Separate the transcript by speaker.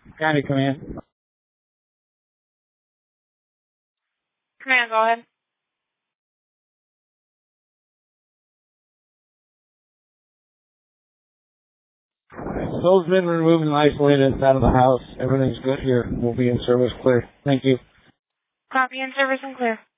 Speaker 1: County Command.
Speaker 2: Command, go ahead.
Speaker 1: Soul's been removed and isolated out of the house. Everything's good here. We'll be in service clear. Thank you.
Speaker 2: Copy, in service and clear.